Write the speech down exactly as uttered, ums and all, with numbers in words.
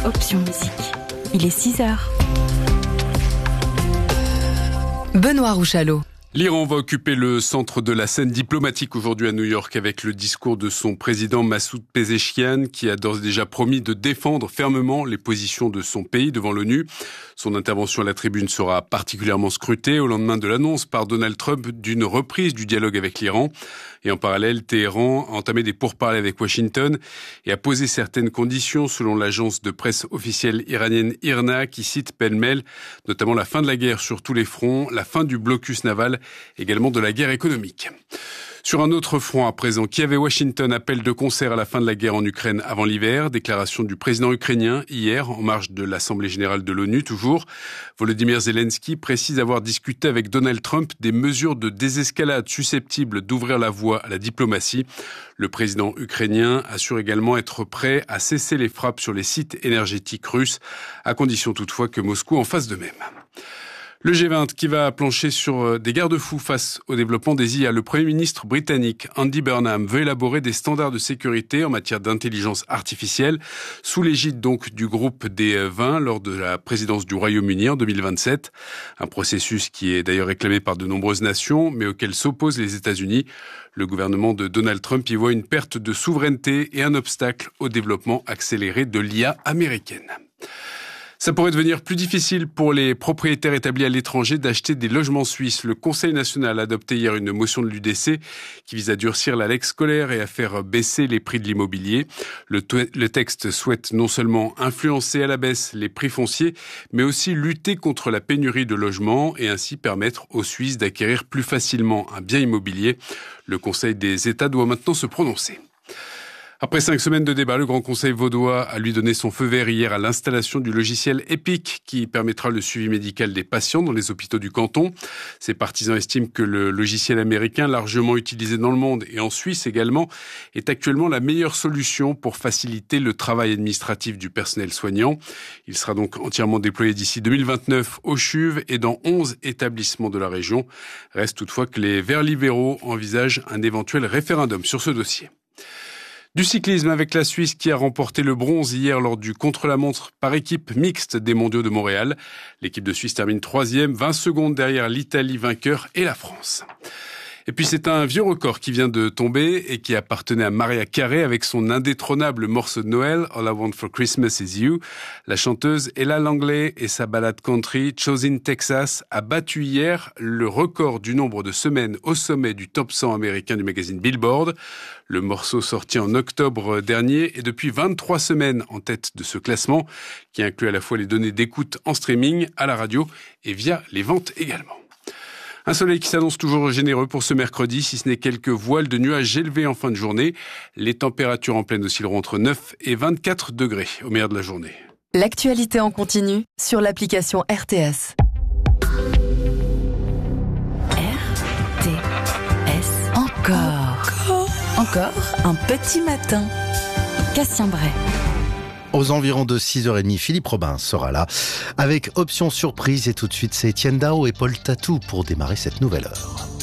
Option Musique. Il est six heures. Benoît Rouchalot. L'Iran va occuper le centre de la scène diplomatique aujourd'hui à New York avec le discours de son président Massoud Pezeshkian qui a d'ores et déjà promis de défendre fermement les positions de son pays devant l'ONU. Son intervention à la tribune sera particulièrement scrutée au lendemain de l'annonce par Donald Trump d'une reprise du dialogue avec l'Iran. Et en parallèle, Téhéran a entamé des pourparlers avec Washington et a posé certaines conditions selon l'agence de presse officielle iranienne I R N A qui cite pêle-mêle notamment la fin de la guerre sur tous les fronts, la fin du blocus naval, également de la guerre économique. Sur un autre front à présent, Kiev et Washington appellent de concert à la fin de la guerre en Ukraine avant l'hiver. Déclaration du président ukrainien hier, en marge de l'Assemblée générale de l'ONU toujours. Volodymyr Zelensky précise avoir discuté avec Donald Trump des mesures de désescalade susceptibles d'ouvrir la voie à la diplomatie. Le président ukrainien assure également être prêt à cesser les frappes sur les sites énergétiques russes, à condition toutefois que Moscou en fasse de même. Le G vingt qui va plancher sur des garde-fous face au développement des I A. Le Premier ministre britannique Andy Burnham veut élaborer des standards de sécurité en matière d'intelligence artificielle sous l'égide donc du groupe des vingt lors de la présidence du Royaume-Uni en deux mille vingt-sept. Un processus qui est d'ailleurs réclamé par de nombreuses nations mais auquel s'opposent les États-Unis. Le gouvernement de Donald Trump y voit une perte de souveraineté et un obstacle au développement accéléré de l'I A américaine. Ça pourrait devenir plus difficile pour les propriétaires établis à l'étranger d'acheter des logements suisses. Le Conseil national a adopté hier une motion de l'U D C qui vise à durcir la lex scolaire et à faire baisser les prix de l'immobilier. Le, t- le texte souhaite non seulement influencer à la baisse les prix fonciers, mais aussi lutter contre la pénurie de logements et ainsi permettre aux Suisses d'acquérir plus facilement un bien immobilier. Le Conseil des États doit maintenant se prononcer. Après cinq semaines de débat, le Grand Conseil vaudois a lui donné son feu vert hier à l'installation du logiciel EPIC qui permettra le suivi médical des patients dans les hôpitaux du canton. Ses partisans estiment que le logiciel américain, largement utilisé dans le monde et en Suisse également, est actuellement la meilleure solution pour faciliter le travail administratif du personnel soignant. Il sera donc entièrement déployé d'ici deux mille vingt-neuf au CHUV et dans onze établissements de la région. Reste toutefois que les Verts libéraux envisagent un éventuel référendum sur ce dossier. Du cyclisme avec la Suisse qui a remporté le bronze hier lors du contre-la-montre par équipe mixte des mondiaux de Montréal. L'équipe de Suisse termine troisième, vingt secondes derrière l'Italie vainqueur et la France. Et puis c'est un vieux record qui vient de tomber et qui appartenait à Mariah Carey avec son indétrônable morceau de Noël, All I Want for Christmas Is You. La chanteuse Ella Langley et sa ballade country Chosin Texas a battu hier le record du nombre de semaines au sommet du top cent américain du magazine Billboard. Le morceau sorti en octobre dernier est depuis vingt-trois semaines en tête de ce classement qui inclut à la fois les données d'écoute en streaming, à la radio et via les ventes également. Un soleil qui s'annonce toujours généreux pour ce mercredi, si ce n'est quelques voiles de nuages élevés en fin de journée. Les températures en pleine oscilleront entre neuf et vingt-quatre degrés au meilleur de la journée. L'actualité en continu sur l'application R T S. R T S. Encore. Encore. Encore un petit matin. Cassien Bray. Aux environs de six heures trente, Philippe Robin sera là avec option surprise et tout de suite c'est Etienne Dao et Paul Tatou pour démarrer cette nouvelle heure.